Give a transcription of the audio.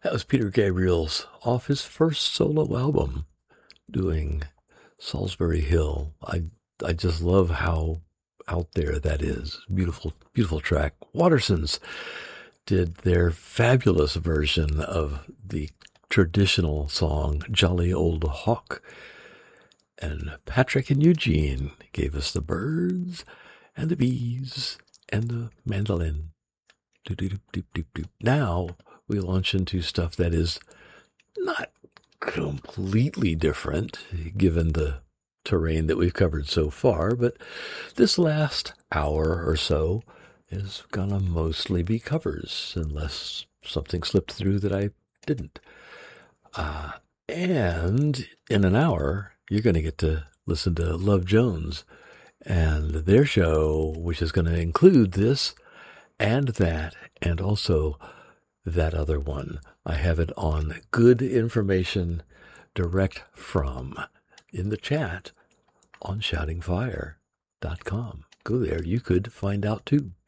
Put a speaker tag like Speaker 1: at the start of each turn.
Speaker 1: That was Peter Gabriel's off his first solo album, doing Salisbury Hill. I just love how out there that is. Beautiful, beautiful track. Watersons did their fabulous version of the traditional song Jolly Old Hawk. And Patrick and Eugene gave us the birds and the bees and the mandolin. Now we launch into stuff that is not completely different given the terrain that we've covered so far, but this last hour or so is gonna mostly be covers, unless something slipped through that I didn't. And in an hour, you're going to get to listen to Love Jones and their show, which is going to include this and that, and also that other one. I have it on Good Information Direct From in the chat on shoutingfire.com. Go there. You could find out too.